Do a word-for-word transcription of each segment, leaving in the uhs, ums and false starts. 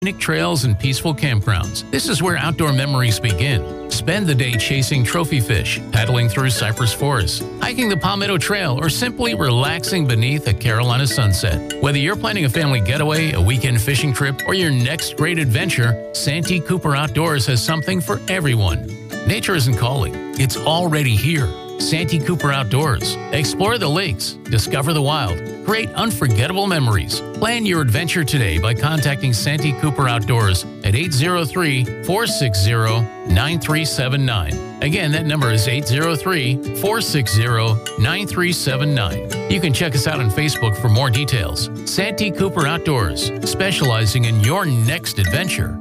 Scenic trails and peaceful campgrounds. This is where outdoor memories begin. Spend the day chasing trophy fish, paddling through cypress forests, hiking the Palmetto Trail, or simply relaxing beneath a Carolina sunset. Whether you're planning a family getaway, a weekend fishing trip, or your next great adventure, Santee Cooper Outdoors has something for everyone. Nature isn't calling. It's already here. Santee Cooper Outdoors. Explore the lakes, discover the wild, create unforgettable memories. Plan your adventure today by contacting Santee Cooper Outdoors at eight zero three, four six zero, nine three seven nine. Again, that number is eight zero three, four six zero, nine three seven nine. You can check us out on Facebook for more details. Santee Cooper Outdoors, specializing in your next adventure.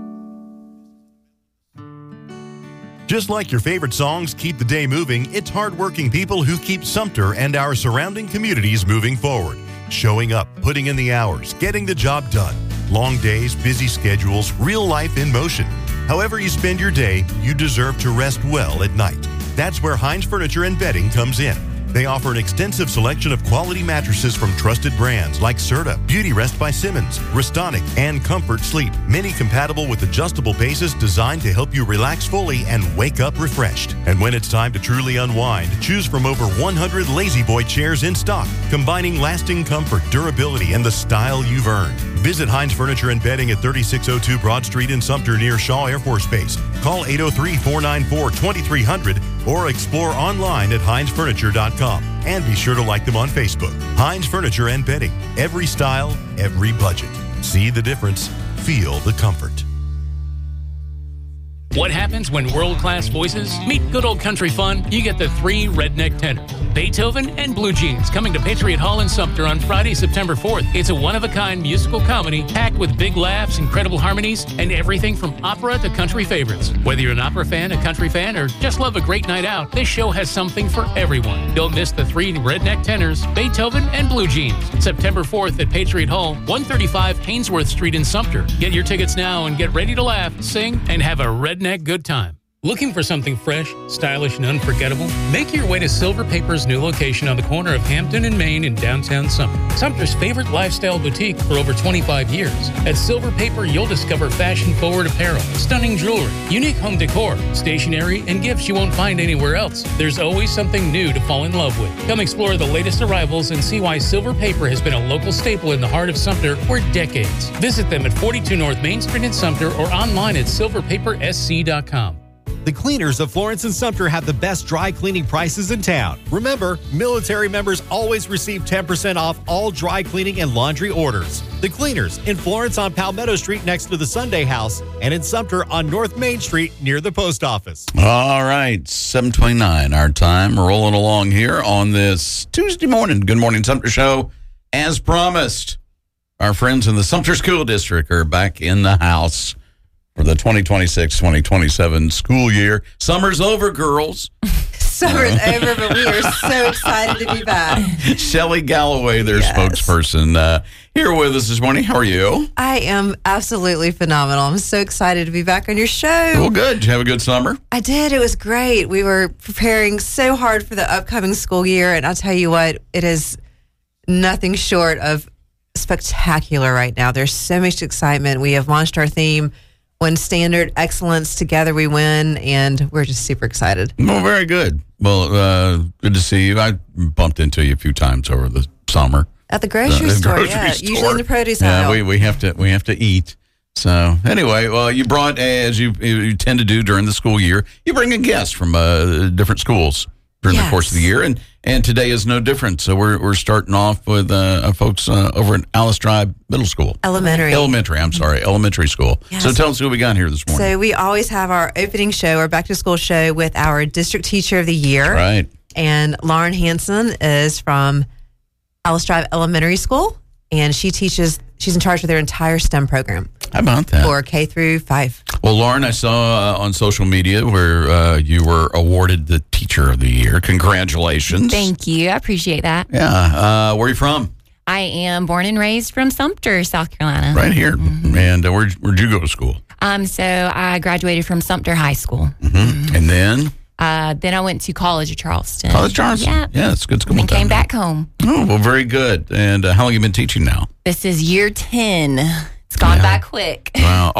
Just like your favorite songs keep the day moving, it's hardworking people who keep Sumter and our surrounding communities moving forward. Showing up, putting in the hours, getting the job done. Long days, busy schedules, real life in motion. However you spend your day, you deserve to rest well at night. That's where Hines Furniture and Bedding comes in. They offer an extensive selection of quality mattresses from trusted brands like Serta, Beauty Rest by Simmons, Restonic, and Comfort Sleep. Many compatible with adjustable bases designed to help you relax fully and wake up refreshed. And when it's time to truly unwind, choose from over one hundred Lazy Boy chairs in stock, combining lasting comfort, durability, and the style you've earned. Visit Hines Furniture and Bedding at thirty-six oh two Broad Street in Sumter near Shaw Air Force Base. Call eight oh three, four nine four, two three zero zero or explore online at hines furniture dot com. And be sure to like them on Facebook. Hines Furniture and Bedding. Every style, every budget. See the difference. Feel the comfort. What happens when world-class voices meet good old country fun? You get the three redneck tenors, Beethoven and Blue Jeans, coming to Patriot Hall in Sumter on Friday, September fourth. It's a one-of-a-kind musical comedy packed with big laughs, incredible harmonies, and everything from opera to country favorites. Whether you're an opera fan, a country fan, or just love a great night out, this show has something for everyone. Don't miss the three redneck tenors, Beethoven and Blue Jeans, September fourth at Patriot Hall, one thirty-five Haynesworth Street in Sumter. Get your tickets now and get ready to laugh, sing, and have a redneck good time. Looking for something fresh, stylish, and unforgettable? Make your way to Silver Paper's new location on the corner of Hampton and Main in downtown Sumter. Sumter's favorite lifestyle boutique for over twenty-five years. At Silver Paper, you'll discover fashion-forward apparel, stunning jewelry, unique home decor, stationery, and gifts you won't find anywhere else. There's always something new to fall in love with. Come explore the latest arrivals and see why Silver Paper has been a local staple in the heart of Sumter for decades. Visit them at forty-two North Main Street in Sumter or online at silver paper s c dot com. The Cleaners of Florence and Sumter have the best dry cleaning prices in town. Remember, military members always receive ten percent off all dry cleaning and laundry orders. The Cleaners in Florence on Palmetto Street next to the Sunday House and in Sumter on North Main Street near the post office. All right, seven twenty-nine our time. Rolling along here on this Tuesday morning. Good Morning Sumter show. As promised, our friends in the Sumter School District are back in the house for the twenty twenty-six twenty twenty-seven school year. Summer's over, girls. Summer's over, but we are so excited to be back. Shelley Galloway, their yes. spokesperson, uh, here with us this morning. How are you? I am absolutely phenomenal. I'm so excited to be back on your show. Well, good. Did you have a good summer? I did. It was great. We were preparing so hard for the upcoming school year, and I'll tell you what, it is nothing short of spectacular right now. There's so much excitement. We have launched our theme, One Standard Excellence, Together We Win, and we're just super excited. Well, very good. Well, uh, good to see you. I bumped into you a few times over the summer. At the grocery the, the store, grocery yeah. store. Usually in the produce yeah, aisle. we, we have to we have to eat. So anyway, well, you brought, as you, you tend to do during the school year, you bring in guests from uh, different schools during yes. the course of the year, and and today is no different. So we're we're starting off with uh, folks uh, over at Alice Drive Middle School. Elementary. Elementary, I'm sorry, elementary school. Yes. So tell us who we got here this morning. So we always have our opening show, our back to school show with our district teacher of the year. Right. And Lauren Hansen is from Alice Drive Elementary School, and she teaches, she's in charge of their entire STEM program. How about that? For K through five. Well, Lauren, I saw uh, on social media where uh, you were awarded the Teacher of the Year. Congratulations. Thank you. I appreciate that. Yeah. Uh, where are you from? I am born and raised from Sumter, South Carolina. Right here. Mm-hmm. And uh, where'd, where'd you go to school? Um, so I graduated from Sumter High School. Mm-hmm. And then? Uh, then I went to College of Charleston. College of Charleston? Yeah. Yeah, it's a good school. And came back home. Oh, well, very good. And uh, how long have you been teaching now? This is year ten. It's gone Yeah. by quick. Wow.